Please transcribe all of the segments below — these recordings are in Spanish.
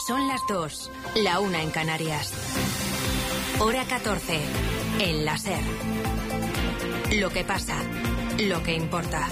Son las 2, la 1 en Canarias. Hora 14, en la SER. Lo que pasa, lo que importa.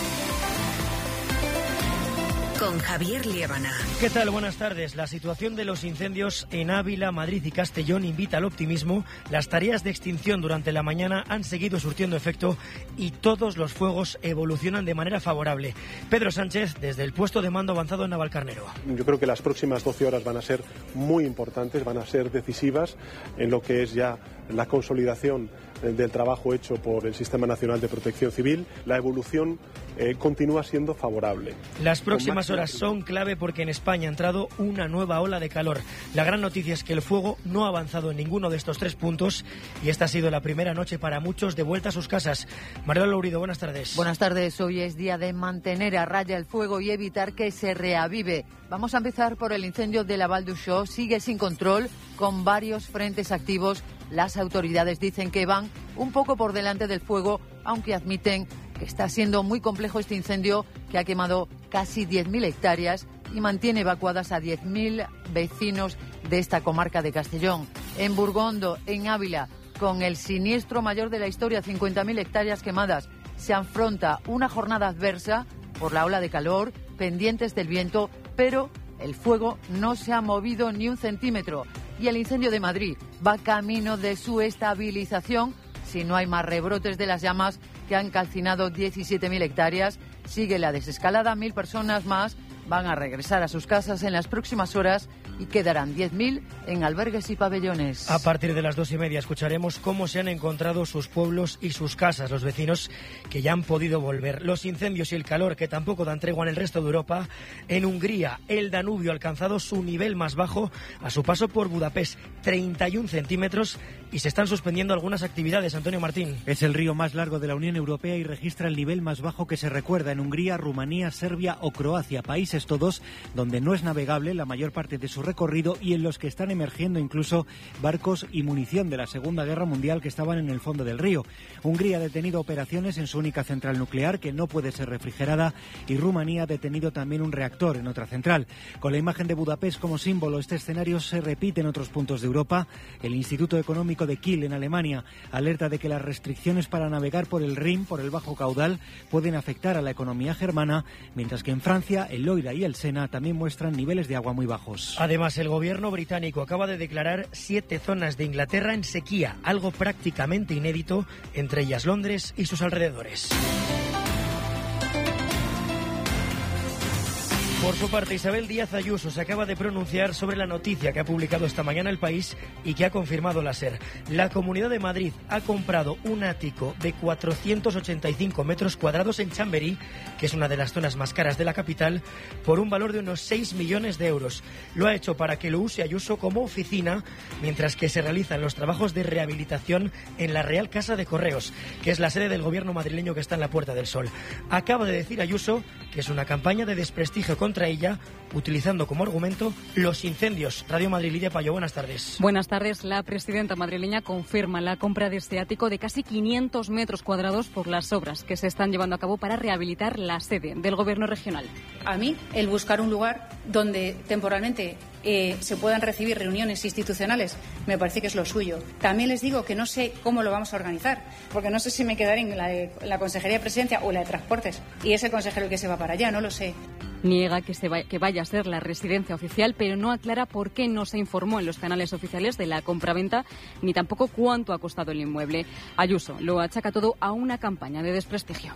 Con Javier Liébana. ¿Qué tal? Buenas tardes. La situación de los incendios en Ávila, Madrid y Castellón invita al optimismo. Las tareas de extinción durante la mañana han seguido surtiendo efecto y todos los fuegos evolucionan de manera favorable. Pedro Sánchez, desde el puesto de mando avanzado en Navalcarnero. Yo creo que las próximas 12 horas van a ser muy importantes, van a ser decisivas en lo que es ya la consolidación del trabajo hecho por el Sistema Nacional de Protección Civil. La evolución continúa siendo favorable. Las próximas horas son clave porque en España ha entrado una nueva ola de calor. La gran noticia es que el fuego no ha avanzado en ninguno de estos 3 puntos y esta ha sido la primera noche para muchos de vuelta a sus casas. María Lourido, buenas tardes. Buenas tardes. Hoy es día de mantener a raya el fuego y evitar que se reavive. Vamos a empezar por el incendio de la Vall d'Uixó. Sigue sin control, con varios frentes activos. Las autoridades dicen que van un poco por delante del fuego, aunque admiten que está siendo muy complejo este incendio que ha quemado casi 10.000 hectáreas y mantiene evacuadas a 10.000 vecinos de esta comarca de Castellón. En Burgondo, en Ávila, con el siniestro mayor de la historia, 50.000 hectáreas quemadas, se afronta una jornada adversa por la ola de calor, pendientes del viento, pero el fuego no se ha movido ni un centímetro. Y el incendio de Madrid va camino de su estabilización si no hay más rebrotes de las llamas que han calcinado 17.000 hectáreas. Sigue la desescalada, 1.000 personas más van a regresar a sus casas en las próximas horas y quedarán 10.000 en albergues y pabellones. A partir de las 2:30 escucharemos cómo se han encontrado sus pueblos y sus casas, los vecinos que ya han podido volver. Los incendios y el calor que tampoco dan tregua en el resto de Europa. En Hungría, el Danubio ha alcanzado su nivel más bajo a su paso por Budapest, 31 centímetros, y se están suspendiendo algunas actividades. Antonio Martín. Es el río más largo de la Unión Europea y registra el nivel más bajo que se recuerda en Hungría, Rumanía, Serbia o Croacia, países todos donde no es navegable la mayor parte de su recorrido y en los que están emergiendo incluso barcos y munición de la Segunda Guerra Mundial que estaban en el fondo del río. Hungría ha detenido operaciones en su única central nuclear que no puede ser refrigerada y Rumanía ha detenido también un reactor en otra central. Con la imagen de Budapest como símbolo, este escenario se repite en otros puntos de Europa. El Instituto Económico de Kiel en Alemania alerta de que las restricciones para navegar por el Rin, por el bajo caudal, pueden afectar a la economía germana, mientras que en Francia el Loira y el Sena también muestran niveles de agua muy bajos. Además, el gobierno británico acaba de declarar 7 zonas de Inglaterra en sequía, algo prácticamente inédito, entre ellas Londres y sus alrededores. Por su parte, Isabel Díaz Ayuso se acaba de pronunciar sobre la noticia que ha publicado esta mañana El País y que ha confirmado la SER. La Comunidad de Madrid ha comprado un ático de 485 metros cuadrados en Chamberí, que es una de las zonas más caras de la capital, por un valor de unos 6 millones de euros. Lo ha hecho para que lo use Ayuso como oficina, mientras que se realizan los trabajos de rehabilitación en la Real Casa de Correos, que es la sede del gobierno madrileño que está en la Puerta del Sol. Acaba de decir Ayuso que es una campaña de desprestigio contra ella, utilizando como argumento los incendios. Radio Madrid, Lidia Payo, buenas tardes. Buenas tardes. La presidenta madrileña confirma la compra de este ático de casi 500 metros cuadrados por las obras que se están llevando a cabo para rehabilitar la sede del gobierno regional. A mí, el buscar un lugar donde temporalmente se puedan recibir reuniones institucionales, me parece que es lo suyo. También les digo que no sé cómo lo vamos a organizar, porque no sé si me quedaré en la Consejería de Presidencia o la de Transportes, y es el consejero el que se va para allá, no lo sé. Niega que vaya a ser la residencia oficial, pero no aclara por qué no se informó en los canales oficiales de la compraventa, ni tampoco cuánto ha costado el inmueble. Ayuso lo achaca todo a una campaña de desprestigio.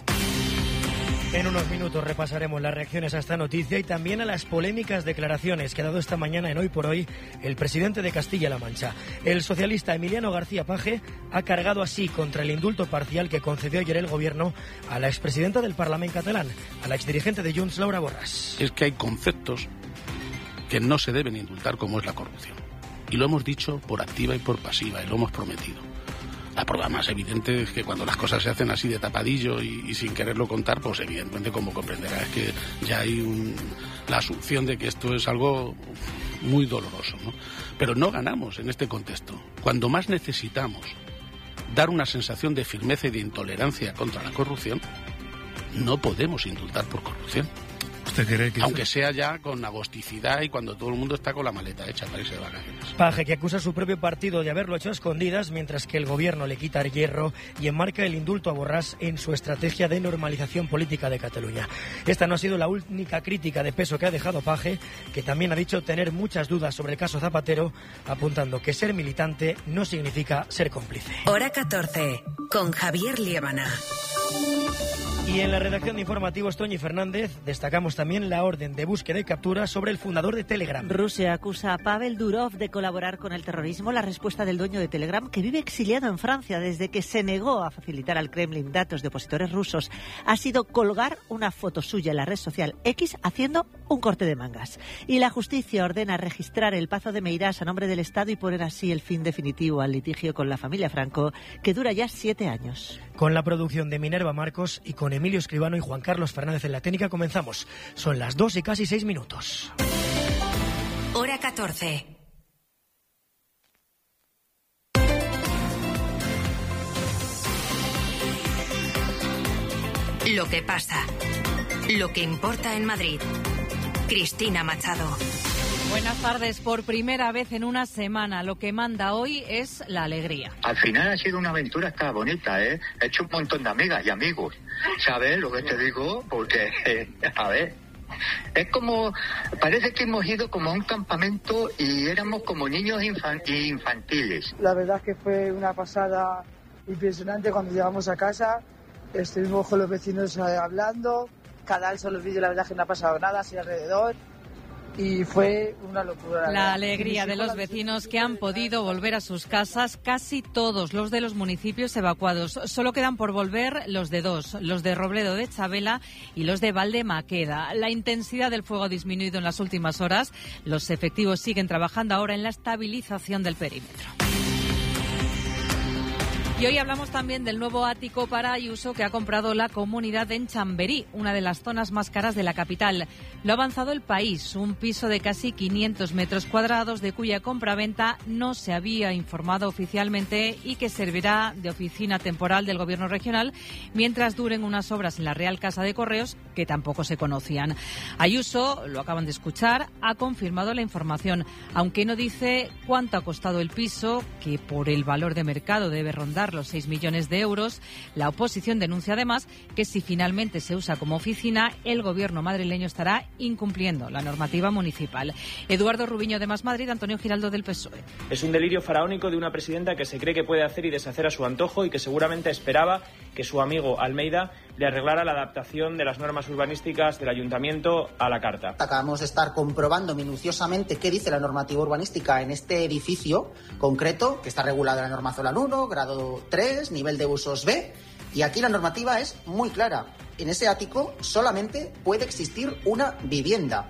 En unos minutos repasaremos las reacciones a esta noticia y también a las polémicas declaraciones que ha dado esta mañana en Hoy por Hoy el presidente de Castilla-La Mancha. El socialista Emiliano García Paje ha cargado así contra el indulto parcial que concedió ayer el gobierno a la expresidenta del Parlamento catalán, a la exdirigente de Junts, Laura Borràs. Es que hay conceptos que no se deben indultar, como es la corrupción. Y lo hemos dicho por activa y por pasiva, y lo hemos prometido. La prueba más evidente es que cuando las cosas se hacen así de tapadillo y sin quererlo contar, pues evidentemente, como comprenderá, es que ya hay la asunción de que esto es algo muy doloroso, ¿no? Pero no ganamos en este contexto. Cuando más necesitamos dar una sensación de firmeza y de intolerancia contra la corrupción, no podemos indultar por corrupción. ¿Usted cree que aunque sea ya con agosticidad y cuando todo el mundo está con la maleta hecha para irse de vacaciones? Paje, que acusa a su propio partido de haberlo hecho a escondidas, mientras que el gobierno le quita el hierro y enmarca el indulto a Borràs en su estrategia de normalización política de Cataluña. Esta no ha sido la única crítica de peso que ha dejado Paje, que también ha dicho tener muchas dudas sobre el caso Zapatero, apuntando que ser militante no significa ser cómplice. Hora 14, con Javier Liébana. Y en la redacción de informativos, Toñi Fernández, destacamos también la orden de búsqueda y captura sobre el fundador de Telegram. Rusia acusa a Pavel Durov de colaborar con el terrorismo. La respuesta del dueño de Telegram, que vive exiliado en Francia desde que se negó a facilitar al Kremlin datos de opositores rusos, ha sido colgar una foto suya en la red social X haciendo un corte de mangas. Y la justicia ordena registrar el Pazo de Meirás a nombre del Estado y poner así el fin definitivo al litigio con la familia Franco, que dura ya 7 años. Con la producción de Minerva Marcos y con Emilio Escribano y Juan Carlos Fernández en la técnica comenzamos. Son las 2 y casi 6 minutos. Hora 14. Lo que pasa. Lo que importa en Madrid. Cristina Machado. Buenas tardes. Por primera vez en una semana, lo que manda hoy es la alegría. Al final ha sido una aventura hasta bonita, ¿eh? He hecho un montón de amigas y amigos. ¿Sabes lo que te digo? Porque, a ver, es como, parece que hemos ido como a un campamento y éramos como niños infantiles. La verdad es que fue una pasada impresionante cuando llegamos a casa. Estuvimos con los vecinos hablando. Cada vez los vídeos, la verdad es que no ha pasado nada así alrededor. Y fue una locura. La alegría de los vecinos que han podido volver a sus casas, casi todos los de los municipios evacuados. Solo quedan por volver los de dos, los de Robledo de Chabela y los de Valdemaqueda. La intensidad del fuego ha disminuido en las últimas horas. Los efectivos siguen trabajando ahora en la estabilización del perímetro. Y hoy hablamos también del nuevo ático para Ayuso que ha comprado la Comunidad en Chamberí, una de las zonas más caras de la capital. Lo ha avanzado El País, un piso de casi 500 metros cuadrados de cuya compraventa no se había informado oficialmente y que servirá de oficina temporal del Gobierno regional mientras duren unas obras en la Real Casa de Correos que tampoco se conocían. Ayuso, lo acaban de escuchar, ha confirmado la información, aunque no dice cuánto ha costado el piso, que por el valor de mercado debe rondar los 6 millones de euros. La oposición denuncia además que si finalmente se usa como oficina, el gobierno madrileño estará incumpliendo la normativa municipal. Eduardo Rubiño de Más Madrid, Antonio Giraldo del PSOE. Es un delirio faraónico de una presidenta que se cree que puede hacer y deshacer a su antojo y que seguramente esperaba que su amigo Almeida le arreglara la adaptación de las normas urbanísticas del ayuntamiento a la carta. Acabamos de estar comprobando minuciosamente qué dice la normativa urbanística en este edificio concreto, que está regulado en la norma Zolan 1, grado 3, nivel de usos B, y aquí la normativa es muy clara. En ese ático solamente puede existir una vivienda.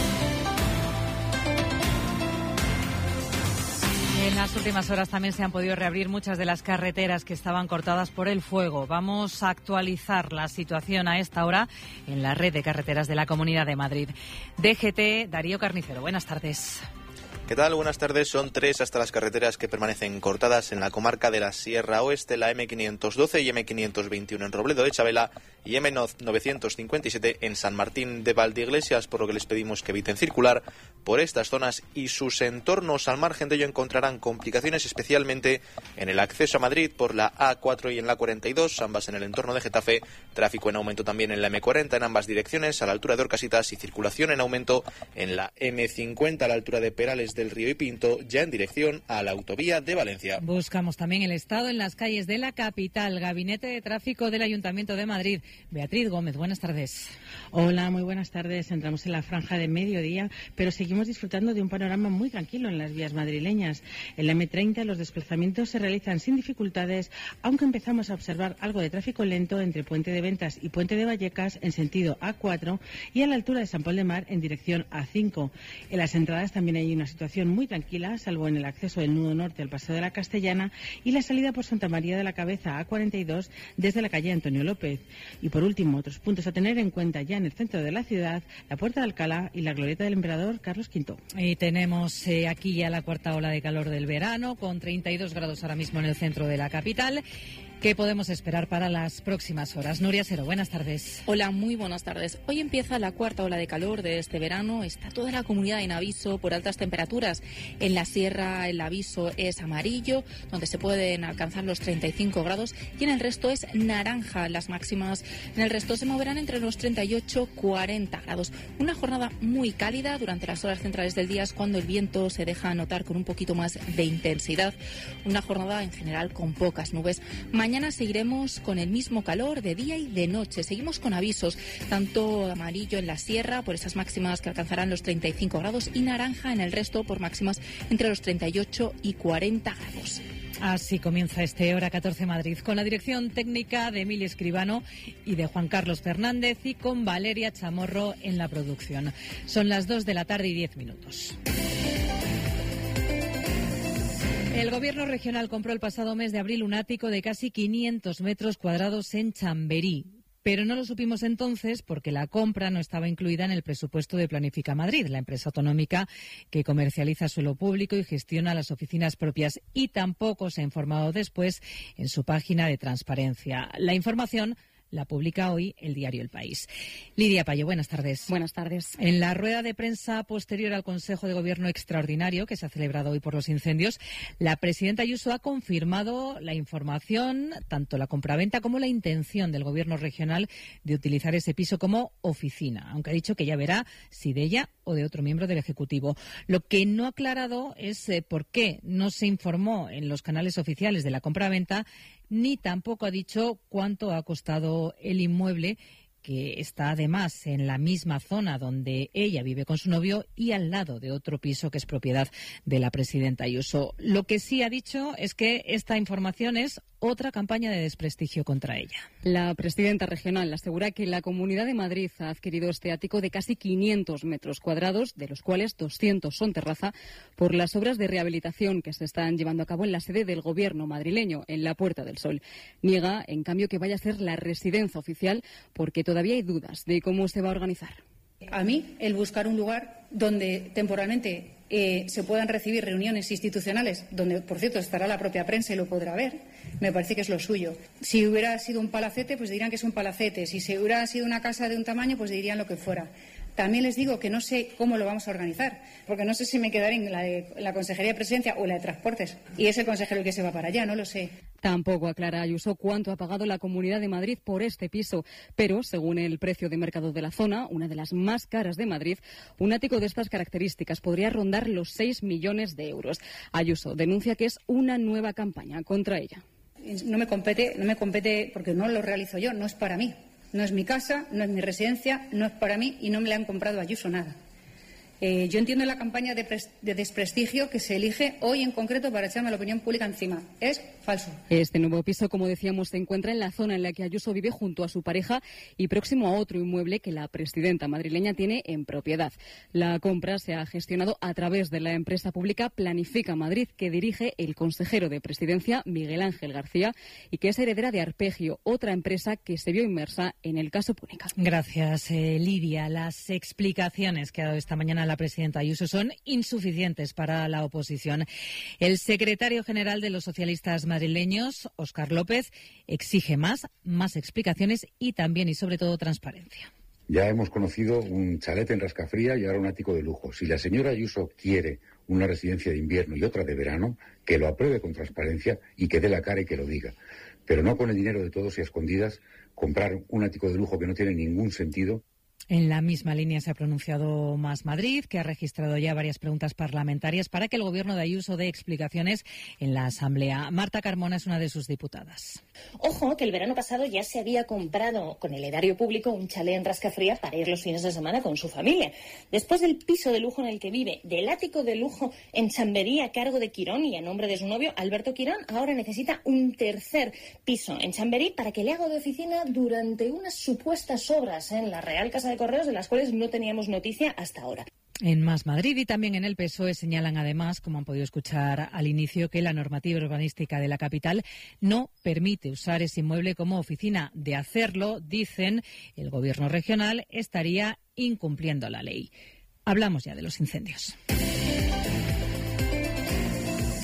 En las últimas horas también se han podido reabrir muchas de las carreteras que estaban cortadas por el fuego. Vamos a actualizar la situación a esta hora en la red de carreteras de la Comunidad de Madrid. DGT, Darío Carnicero, buenas tardes. ¿Qué tal? Buenas tardes. Son 3 hasta las carreteras que permanecen cortadas en la comarca de la Sierra Oeste, la M512 y M521 en Robledo de Chabela y M957 en San Martín de Valdeiglesias, por lo que les pedimos que eviten circular por estas zonas y sus entornos. Al margen de ello encontrarán complicaciones especialmente en el acceso a Madrid por la A4 y en la 42, ambas en el entorno de Getafe, tráfico en aumento también en la M40 en ambas direcciones a la altura de Orcasitas y circulación en aumento en la M50 a la altura de Perales del Río y Pinto, ya en dirección a la autovía de Valencia. Buscamos también el estado en las calles de la capital. Gabinete de Tráfico del Ayuntamiento de Madrid. Beatriz Gómez, buenas tardes. Hola, muy buenas tardes. Entramos en la franja de mediodía, pero seguimos disfrutando de un panorama muy tranquilo en las vías madrileñas. En la M30 los desplazamientos se realizan sin dificultades, aunque empezamos a observar algo de tráfico lento entre Puente de Ventas y Puente de Vallecas en sentido A4 y a la altura de San Pol de Mar en dirección A5. En las entradas también hay una situación muy tranquila, salvo en el acceso del nudo norte al Paseo de la Castellana y la salida por Santa María de la Cabeza A42 desde la calle Antonio López. Y por último, otros puntos a tener en cuenta ya en el centro de la ciudad, la Puerta de Alcalá y la Glorieta del Emperador Carlos V. Y tenemos aquí ya la cuarta ola de calor del verano, con 32 grados ahora mismo en el centro de la capital, ¿Qué podemos esperar para las próximas horas? Nuria Sero, buenas tardes. Hola, muy buenas tardes. Hoy empieza la cuarta ola de calor de este verano. Está toda la comunidad en aviso por altas temperaturas. En la sierra el aviso es amarillo, donde se pueden alcanzar los 35 grados, y en el resto es naranja. Las máximas en el resto se moverán entre los 38 y 40 grados. Una jornada muy cálida. Durante las horas centrales del día es cuando el viento se deja notar con un poquito más de intensidad. Una jornada en general con pocas nubes. Mañana seguiremos con el mismo calor de día y de noche. Seguimos con avisos, tanto amarillo en la sierra por esas máximas que alcanzarán los 35 grados y naranja en el resto por máximas entre los 38 y 40 grados. Así comienza este Hora 14 Madrid, con la dirección técnica de Emilio Escribano y de Juan Carlos Fernández, y con Valeria Chamorro en la producción. Son las 2 de la tarde y 10 minutos. El Gobierno regional compró el pasado mes de abril un ático de casi 500 metros cuadrados en Chamberí. Pero no lo supimos entonces porque la compra no estaba incluida en el presupuesto de Planifica Madrid, la empresa autonómica que comercializa suelo público y gestiona las oficinas propias, y tampoco se ha informado después en su página de transparencia. La información la publica hoy el diario El País. Lidia Payo, buenas tardes. Buenas tardes. En la rueda de prensa posterior al Consejo de Gobierno extraordinario que se ha celebrado hoy por los incendios, la presidenta Ayuso ha confirmado la información, tanto la compraventa como la intención del Gobierno regional de utilizar ese piso como oficina, aunque ha dicho que ya verá si de ella o de otro miembro del Ejecutivo. Lo que no ha aclarado es por qué no se informó en los canales oficiales de la compraventa, ni tampoco ha dicho cuánto ha costado el inmueble, que está además en la misma zona donde ella vive con su novio y al lado de otro piso que es propiedad de la presidenta Ayuso. Lo que sí ha dicho es que esta información es otra campaña de desprestigio contra ella. La presidenta regional asegura que la Comunidad de Madrid ha adquirido este ático de casi 500 metros cuadrados, de los cuales 200 son terraza, por las obras de rehabilitación que se están llevando a cabo en la sede del Gobierno madrileño, en la Puerta del Sol. Niega, en cambio, que vaya a ser la residencia oficial porque todavía hay dudas de cómo se va a organizar. A mí, el buscar un lugar donde temporalmente se puedan recibir reuniones institucionales, donde, por cierto, estará la propia prensa y lo podrá ver, me parece que es lo suyo. Si hubiera sido un palacete, pues dirían que es un palacete. Si se hubiera sido una casa de un tamaño, pues dirían lo que fuera. También les digo que no sé cómo lo vamos a organizar, porque no sé si me quedaré en la Consejería de Presidencia o en la de Transportes. Y es el consejero el que se va para allá, no lo sé. Tampoco aclara Ayuso cuánto ha pagado la Comunidad de Madrid por este piso, pero según el precio de mercado de la zona, una de las más caras de Madrid, un ático de estas características podría rondar los 6 millones de euros. Ayuso denuncia que es una nueva campaña contra ella. No me compete porque no lo realizo yo, no es para mí. No es mi casa, no es mi residencia, no es para mí y no me le han comprado a Ayuso nada. Yo entiendo la campaña de desprestigio que se elige hoy en concreto para echarme a la opinión pública encima. Es falso. Este nuevo piso, como decíamos, se encuentra en la zona en la que Ayuso vive junto a su pareja y próximo a otro inmueble que la presidenta madrileña tiene en propiedad. La compra se ha gestionado a través de la empresa pública Planifica Madrid, que dirige el consejero de Presidencia, Miguel Ángel García, y que es heredera de Arpegio, otra empresa que se vio inmersa en el caso Púnica. Gracias, Lidia. Las explicaciones que ha dado esta mañana la presidenta Ayuso son insuficientes para la oposición. El secretario general de los socialistas madrileños, Óscar López, exige más explicaciones y también y sobre todo transparencia. Ya hemos conocido un chalet en Rascafría y ahora un ático de lujo. Si la señora Ayuso quiere una residencia de invierno y otra de verano, que lo apruebe con transparencia y que dé la cara y que lo diga. Pero no con el dinero de todos y a escondidas comprar un ático de lujo que no tiene ningún sentido. En la misma línea se ha pronunciado Más Madrid, que ha registrado ya varias preguntas parlamentarias para que el Gobierno de Ayuso dé explicaciones en la Asamblea. Marta Carmona es una de sus diputadas. Ojo, que el verano pasado ya se había comprado con el erario público un chalet en Rascafría para ir los fines de semana con su familia. Después del piso de lujo en el que vive, del ático de lujo en Chamberí a cargo de Quirón y a nombre de su novio Alberto Quirón, ahora necesita un tercer piso en Chamberí para que le haga de oficina durante unas supuestas obras en la Real Casa de Correos, de las cuales no teníamos noticia hasta ahora. En Más Madrid y también en el PSOE señalan además, como han podido escuchar al inicio, que la normativa urbanística de la capital no permite usar ese inmueble como oficina. De hacerlo, dicen, el Gobierno regional estaría incumpliendo la ley. Hablamos ya de los incendios.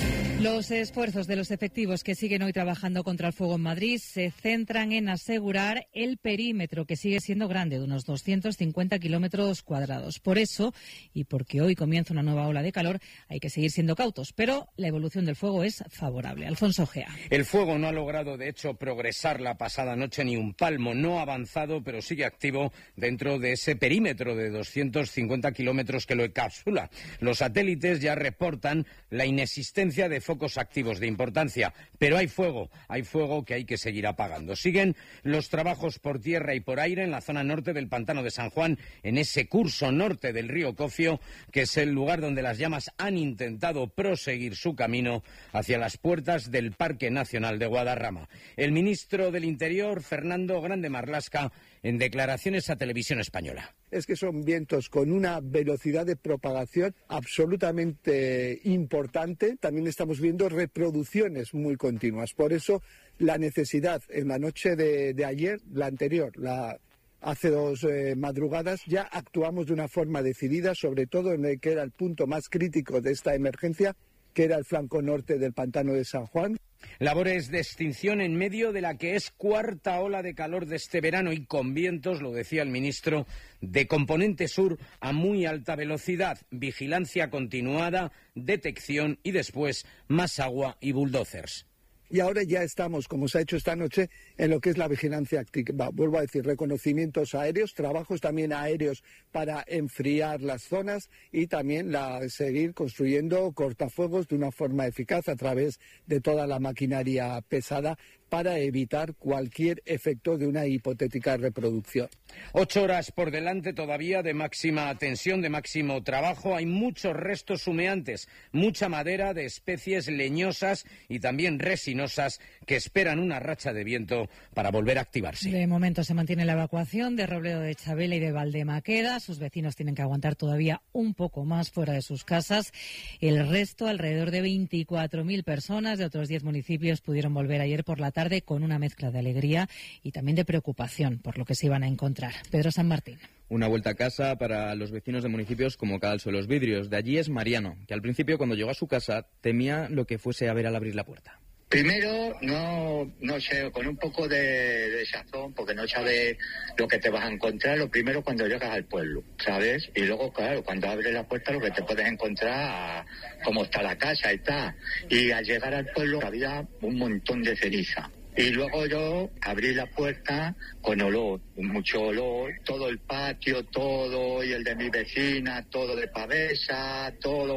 Los esfuerzos de los efectivos que siguen hoy trabajando contra el fuego en Madrid se centran en asegurar el perímetro, que sigue siendo grande, de unos 250 kilómetros cuadrados. Por eso, y porque hoy comienza una nueva ola de calor, hay que seguir siendo cautos, pero la evolución del fuego es favorable. Alfonso Gea. El fuego no ha logrado, de hecho, progresar la pasada noche ni un palmo. No ha avanzado, pero sigue activo dentro de ese perímetro de 250 kilómetros que lo encapsula. Los satélites ya reportan la inexistencia de focos activos de importancia, pero hay fuego que hay que seguir apagando. Siguen los trabajos por tierra y por aire en la zona norte del pantano de San Juan, en ese curso norte del río Cofio, que es el lugar donde las llamas han intentado proseguir su camino hacia las puertas del Parque Nacional de Guadarrama. El ministro del Interior, Fernando Grande Marlaska, en declaraciones a Televisión Española. Es que son vientos con una velocidad de propagación absolutamente importante. También estamos viendo reproducciones muy continuas. Por eso la necesidad en la noche de ayer, la anterior, hace 2 madrugadas, ya actuamos de una forma decidida, sobre todo en el que era el punto más crítico de esta emergencia, que era el flanco norte del pantano de San Juan. Labores de extinción en medio de la que es cuarta ola de calor de este verano y con vientos, lo decía el ministro, de componente sur a muy alta velocidad, vigilancia continuada, detección y después más agua y bulldozers. Y ahora ya estamos, como se ha hecho esta noche, en lo que es la vigilancia activa. Vuelvo a decir, reconocimientos aéreos, trabajos también aéreos para enfriar las zonas y también seguir construyendo cortafuegos de una forma eficaz a través de toda la maquinaria pesada para evitar cualquier efecto de una hipotética reproducción. 8 horas por delante todavía de máxima tensión, de máximo trabajo. Hay muchos restos humeantes, mucha madera de especies leñosas y también resinosas que esperan una racha de viento para volver a activarse. De momento se mantiene la evacuación de Robledo de Chabela y de Valdemaqueda. Sus vecinos tienen que aguantar todavía un poco más fuera de sus casas. El resto, alrededor de 24.000 personas de otros 10 municipios, pudieron volver ayer por la tarde con una mezcla de alegría y también de preocupación por lo que se iban a encontrar. Pedro San Martín. Una vuelta a casa para los vecinos de municipios como Cadalso de los Vidrios. De allí es Mariano, que al principio, cuando llegó a su casa, temía lo que fuese a ver al abrir la puerta. Primero, no sé, con un poco de sazón, porque no sabes lo que te vas a encontrar. Lo primero cuando llegas al pueblo, ¿sabes? Y luego, claro, cuando abres la puerta lo que te puedes encontrar, cómo está la casa y tal. Y al llegar al pueblo había un montón de ceniza. Y luego yo abrí la puerta con olor, mucho olor, todo el patio, todo, y el de mi vecina, todo de pavesa, todo,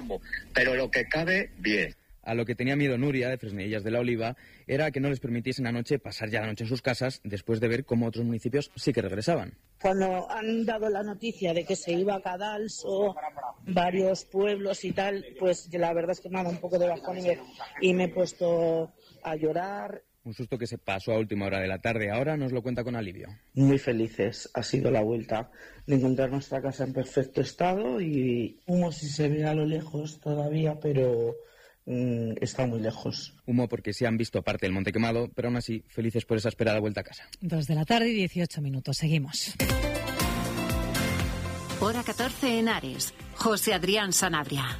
pero lo que cabe, bien. A lo que tenía miedo Nuria, de Fresnedillas de la Oliva, era que no les permitiesen anoche pasar ya la noche en sus casas, después de ver cómo otros municipios sí que regresaban. Cuando han dado la noticia de que se iba a Cadalso, varios pueblos y tal, pues la verdad es que me ha dado un poco de bajón y me he puesto a llorar. Un susto que se pasó a última hora de la tarde. Ahora nos lo cuenta con alivio. Muy felices. Ha sido la vuelta de encontrar nuestra casa en perfecto estado y humo si se ve a lo lejos todavía, pero está muy lejos. Humo porque se han visto parte del monte quemado, pero aún así felices por esa esperada vuelta a casa. 2 de la tarde y 18 minutos. Seguimos. Hora 14 en Ares. José Adrián Sanabria.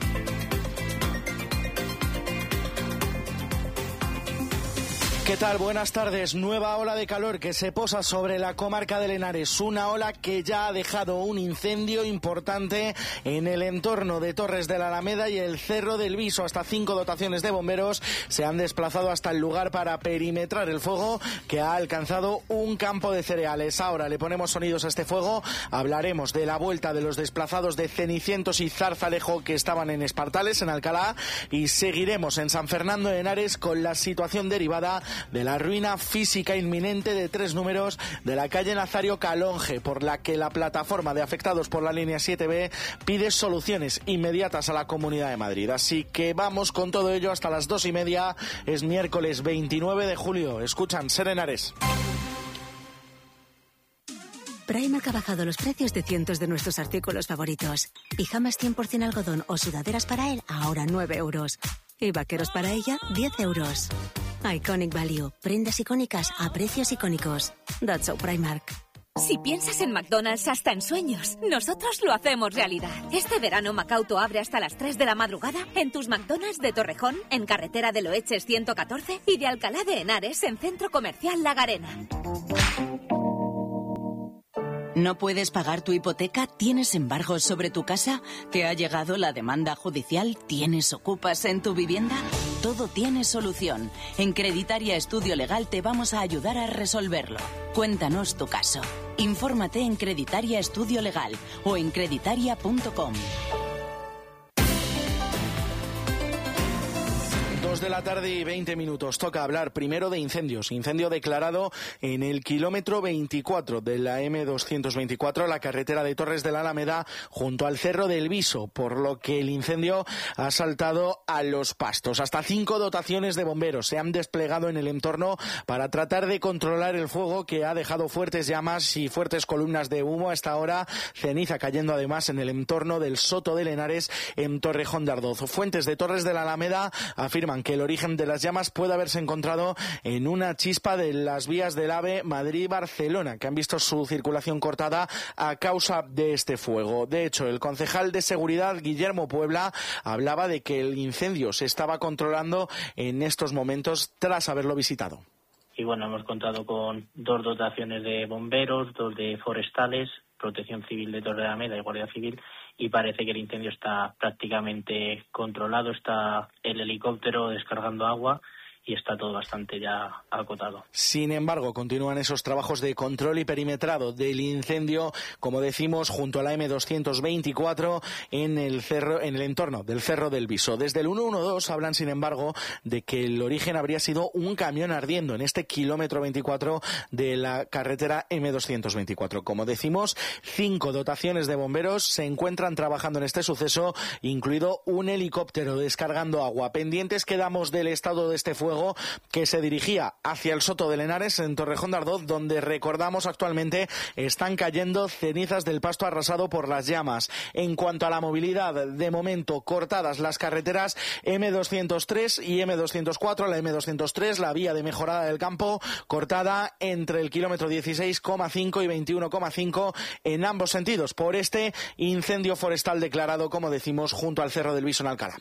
¿Qué tal? Buenas tardes. Nueva ola de calor que se posa sobre la comarca del Henares. Una ola que ya ha dejado un incendio importante en el entorno de Torres de la Alameda y el Cerro del Viso. Hasta 5 dotaciones de bomberos se han desplazado hasta el lugar para perimetrar el fuego que ha alcanzado un campo de cereales. Ahora le ponemos sonidos a este fuego. Hablaremos de la vuelta de los desplazados de Cenicientos y Zarzalejo que estaban en Espartales, en Alcalá, y seguiremos en San Fernando de Henares con la situación derivada de la ruina física inminente de 3 números de la calle Nazario Calonge, por la que la plataforma de afectados por la línea 7B pide soluciones inmediatas a la Comunidad de Madrid. Así que vamos con todo ello hasta las 2:30. Es miércoles 29 de julio. Escuchan Ser Henares. Primark ha bajado los precios de cientos de nuestros artículos favoritos. Pijamas 100% algodón o sudaderas para él, ahora 9 euros. Y vaqueros para ella, 10 euros. Iconic Value. Prendas icónicas a precios icónicos. That's so Primark. Si piensas en McDonald's hasta en sueños, nosotros lo hacemos realidad. Este verano Macauto abre hasta las 3 de la madrugada en tus McDonald's de Torrejón, en Carretera de Loeches 114 y de Alcalá de Henares en Centro Comercial La Garena. ¿No puedes pagar tu hipoteca? ¿Tienes embargos sobre tu casa? ¿Te ha llegado la demanda judicial? ¿Tienes ocupas en tu vivienda? Todo tiene solución. En Creditaria Estudio Legal te vamos a ayudar a resolverlo. Cuéntanos tu caso. Infórmate en Creditaria Estudio Legal o en creditaria.com. 2 de la tarde y 20 minutos. Toca hablar primero de incendios. Incendio declarado en el kilómetro 24 de la M224, la carretera de Torres de la Alameda, junto al Cerro del Viso, por lo que el incendio ha saltado a los pastos. Hasta 5 dotaciones de bomberos se han desplegado en el entorno para tratar de controlar el fuego, que ha dejado fuertes llamas y fuertes columnas de humo. Hasta ahora, ceniza cayendo además en el entorno del Soto de Lenares, en Torrejón de Ardoz. Fuentes de Torres de la Alameda afirman que el origen de las llamas puede haberse encontrado en una chispa de las vías del AVE Madrid-Barcelona, que han visto su circulación cortada a causa de este fuego. De hecho, el concejal de Seguridad, Guillermo Puebla, hablaba de que el incendio se estaba controlando en estos momentos tras haberlo visitado. Y bueno, hemos contado con 2 dotaciones de bomberos, 2 de forestales, Protección Civil de Torre de la Alameda y Guardia Civil, y parece que el incendio está prácticamente controlado. Está el helicóptero descargando agua y está todo bastante ya acotado. Sin embargo, continúan esos trabajos de control y perimetrado del incendio, como decimos, junto a la M224 en el entorno del Cerro del Viso. Desde el 112 hablan, sin embargo, de que el origen habría sido un camión ardiendo en este kilómetro 24 de la carretera M224. Como decimos, 5 dotaciones de bomberos se encuentran trabajando en este suceso, incluido un helicóptero descargando agua. Pendientes quedamos del estado de este fuego, que se dirigía hacia el Soto de Lenares, en Torrejón de Ardoz, donde, recordamos, actualmente están cayendo cenizas del pasto arrasado por las llamas. En cuanto a la movilidad, de momento cortadas las carreteras M203 y M204. La M203, la vía de Mejorada del Campo, cortada entre el kilómetro 16,5 y 21,5 en ambos sentidos por este incendio forestal declarado, como decimos, junto al Cerro del Viso en Alcalá.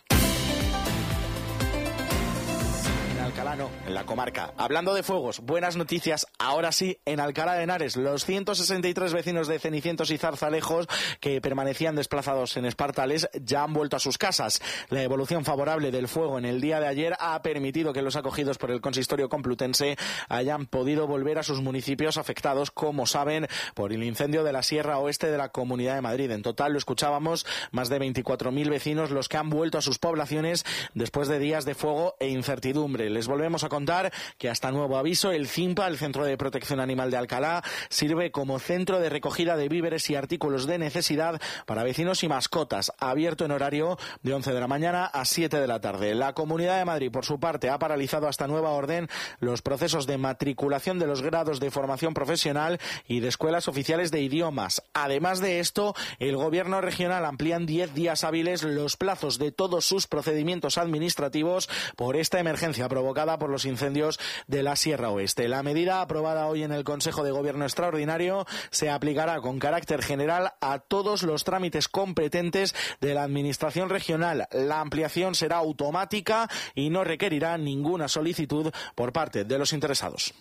Alcalá no, en la comarca. Hablando de fuegos, buenas noticias, ahora sí, en Alcalá de Henares. Los 163 vecinos de Cenicientos y Zarzalejos que permanecían desplazados en Espartales ya han vuelto a sus casas. La evolución favorable del fuego en el día de ayer ha permitido que los acogidos por el consistorio complutense hayan podido volver a sus municipios afectados, como saben, por el incendio de la Sierra Oeste de la Comunidad de Madrid. En total, lo escuchábamos, más de 24.000 vecinos los que han vuelto a sus poblaciones después de días de fuego e incertidumbre. Les volvemos a contar que, hasta nuevo aviso, el CIMPA, el Centro de Protección Animal de Alcalá, sirve como centro de recogida de víveres y artículos de necesidad para vecinos y mascotas, abierto en horario de 11 de la mañana a 7 de la tarde. La Comunidad de Madrid, por su parte, ha paralizado hasta nueva orden los procesos de matriculación de los grados de formación profesional y de escuelas oficiales de idiomas. Además de esto, el Gobierno regional amplía en 10 días hábiles los plazos de todos sus procedimientos administrativos por esta emergencia provocada por los incendios de la Sierra Oeste. La medida, aprobada hoy en el Consejo de Gobierno Extraordinario, se aplicará con carácter general a todos los trámites competentes de la Administración regional. La ampliación será automática y no requerirá ninguna solicitud por parte de los interesados.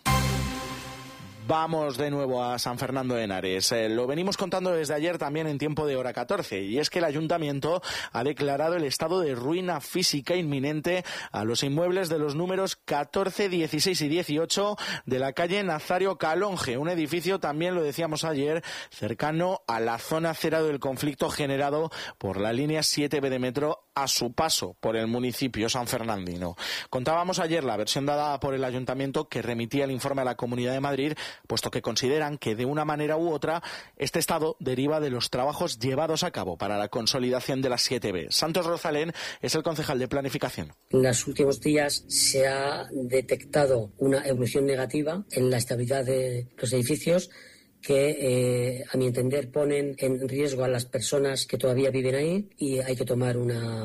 Vamos de nuevo a San Fernando de Henares. Lo venimos contando desde ayer también en tiempo de hora 14, y es que el Ayuntamiento ha declarado el estado de ruina física inminente a los inmuebles de los números 14, 16 y 18 de la calle Nazario Calonge, un edificio, también lo decíamos ayer, cercano a la zona cero del conflicto generado por la línea 7B de metro a su paso por el municipio sanfernandino. Contábamos ayer la versión dada por el Ayuntamiento, que remitía el informe a la Comunidad de Madrid, puesto que consideran que de una manera u otra este estado deriva de los trabajos llevados a cabo para la consolidación de la 7B. Santos Rosalén es el concejal de Planificación. En los últimos días se ha detectado una evolución negativa en la estabilidad de los edificios que, a mi entender, ponen en riesgo a las personas que todavía viven ahí, y hay que tomar una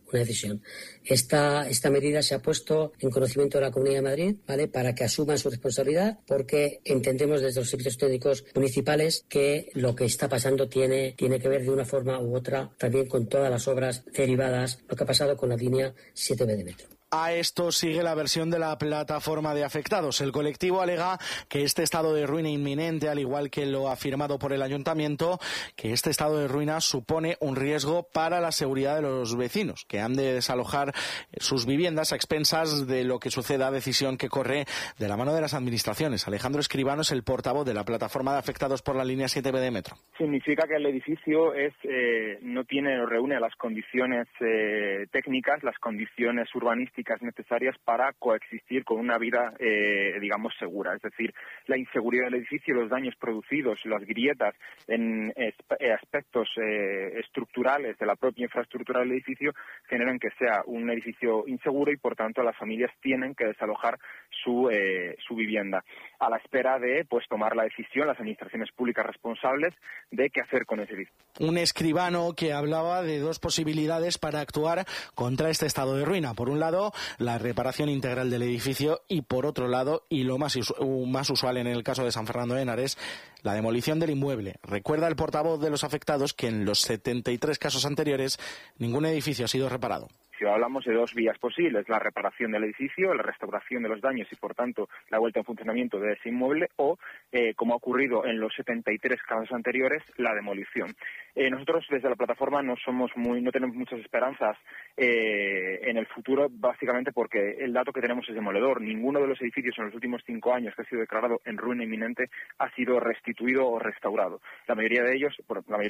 decisión. Esta medida se ha puesto en conocimiento de la Comunidad de Madrid, ¿vale?, para que asuman su responsabilidad, porque entendemos desde los servicios técnicos municipales que lo que está pasando tiene que ver de una forma u otra también con todas las obras derivadas, lo que ha pasado con la línea 7B de metro. A esto sigue la versión de la plataforma de afectados. El colectivo alega que este estado de ruina inminente, al igual que lo afirmado por el ayuntamiento, que este estado de ruina supone un riesgo para la seguridad de los vecinos, que han de desalojar sus viviendas a expensas de lo que suceda, decisión que corre de la mano de las administraciones. Alejandro Escribano es el portavoz de la plataforma de afectados por la línea 7B de metro. Significa que el edificio no reúne las condiciones técnicas, las condiciones urbanísticas necesarias para coexistir con una vida, segura. Es decir, la inseguridad del edificio, los daños producidos, las grietas en aspectos estructurales de la propia infraestructura del edificio generan que sea un edificio inseguro y, por tanto, las familias tienen que desalojar su vivienda a la espera de tomar la decisión, las administraciones públicas responsables, de qué hacer con ese edificio. Un escribano que hablaba de dos posibilidades para actuar contra este estado de ruina. Por un lado, la reparación integral del edificio y, por otro lado, y lo más usual en el caso de San Fernando de Henares, la demolición del inmueble. Recuerda el portavoz de los afectados que en los 73 casos anteriores ningún edificio ha sido reparado. Hablamos de dos vías posibles: la reparación del edificio, la restauración de los daños y, por tanto, la vuelta en funcionamiento de ese inmueble, o, como ha ocurrido en los 73 casos anteriores, la demolición. Nosotros, desde la plataforma, no tenemos muchas esperanzas en el futuro, básicamente porque el dato que tenemos es demoledor. Ninguno de los edificios en los últimos 5 años que ha sido declarado en ruina inminente ha sido restituido o restaurado. La mayoría de ellos,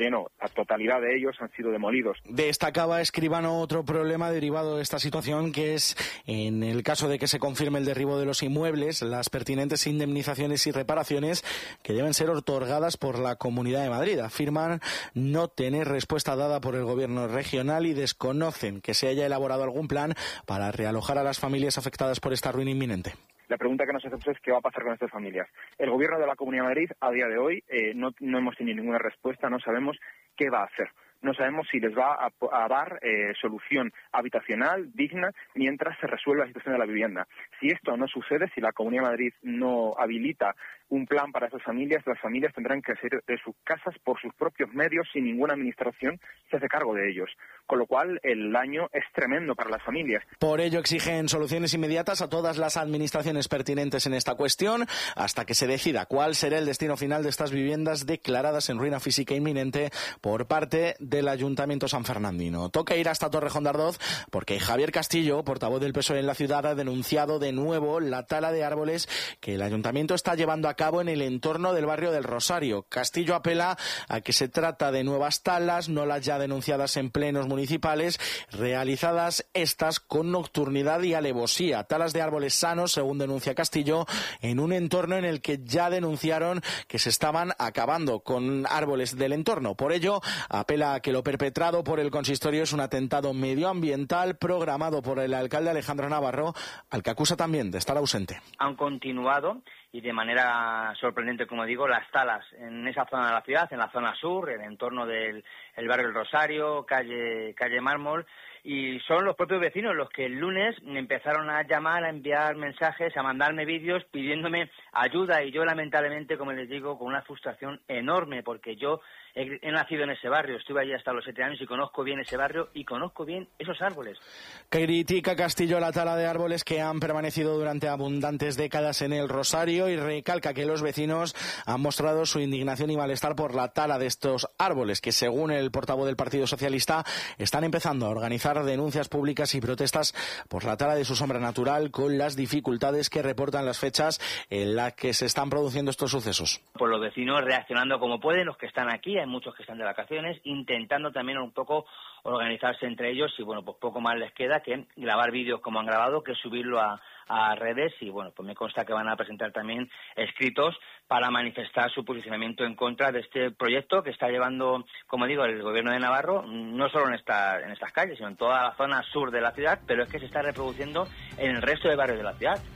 la totalidad de ellos han sido demolidos. Destacaba Escribano otro problema derivado de esta situación, que es, en el caso de que se confirme el derribo de los inmuebles, las pertinentes indemnizaciones y reparaciones que deben ser otorgadas por la Comunidad de Madrid. Afirman no tener respuesta dada por el gobierno regional y desconocen que se haya elaborado algún plan para realojar a las familias afectadas por esta ruina inminente. La pregunta que nos hacemos es qué va a pasar con estas familias. El gobierno de la Comunidad de Madrid, a día de hoy, no hemos tenido ninguna respuesta, no sabemos qué va a hacer. No sabemos si les va a dar solución habitacional digna mientras se resuelve la situación de la vivienda. Si esto no sucede, si la Comunidad de Madrid no habilita un plan para esas familias, las familias tendrán que salir de sus casas por sus propios medios, sin ninguna administración se hace cargo de ellos. Con lo cual, el daño es tremendo para las familias. Por ello, exigen soluciones inmediatas a todas las administraciones pertinentes en esta cuestión, hasta que se decida cuál será el destino final de estas viviendas declaradas en ruina física inminente por parte del Ayuntamiento sanfernandino. Toca ir hasta Torrejón de Ardoz, porque Javier Castillo, portavoz del PSOE en la ciudad, ha denunciado de nuevo la tala de árboles que el Ayuntamiento está llevando a cabo en el entorno del barrio del Rosario. Castillo apela a que se trata de nuevas talas, no las ya denunciadas en plenos municipales, realizadas estas con nocturnidad y alevosía. Talas de árboles sanos, según denuncia Castillo, en un entorno en el que ya denunciaron que se estaban acabando con árboles del entorno. Por ello, apela a que lo perpetrado por el consistorio es un atentado medioambiental programado por el alcalde Alejandro Navarro, al que acusa también de estar ausente. Han continuado y de manera sorprendente, como digo, las talas en esa zona de la ciudad, en la zona sur, en el entorno del barrio del Rosario, calle Mármol, y son los propios vecinos los que el lunes me empezaron a llamar, a enviar mensajes, a mandarme vídeos pidiéndome ayuda, y yo lamentablemente, como les digo, con una frustración enorme, porque yo he nacido en ese barrio, estuve allí hasta los 7 años y conozco bien ese barrio y conozco bien esos árboles. Critica Castillo la tala de árboles que han permanecido durante abundantes décadas en el Rosario y recalca que los vecinos han mostrado su indignación y malestar por la tala de estos árboles, que según el portavoz del Partido Socialista están empezando a organizar denuncias públicas y protestas por la tala de su sombra natural, con las dificultades que reportan las fechas en las que se están produciendo estos sucesos. Por los vecinos reaccionando como pueden, los que están aquí, hay muchos que están de vacaciones, intentando también un poco organizarse entre ellos, y bueno, pues poco más les queda que grabar vídeos como han grabado, que subirlo a redes, y bueno, pues me consta que van a presentar también escritos para manifestar su posicionamiento en contra de este proyecto que está llevando, como digo, el gobierno de Navarro, no solo en estas calles, sino en toda la zona sur de la ciudad, pero es que se está reproduciendo en el resto de barrios de la ciudad.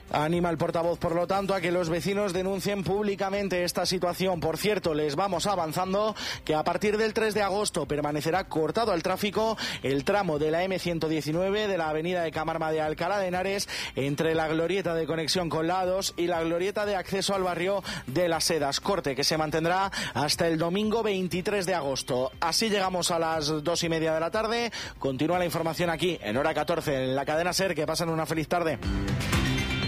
Anima el portavoz, por lo tanto, a que los vecinos denuncien públicamente esta situación. Por cierto, les vamos avanzando que a partir del 3 de agosto permanecerá cortado al tráfico el tramo de la M119 de la avenida de Camarma de Alcalá de Henares entre la glorieta de conexión con la A2 y la glorieta de acceso al barrio de Las Sedas. Corte que se mantendrá hasta el domingo 23 de agosto. Así llegamos a las 2:30 de la tarde. Continúa la información aquí en Hora 14 en la cadena SER. Que pasen una feliz tarde.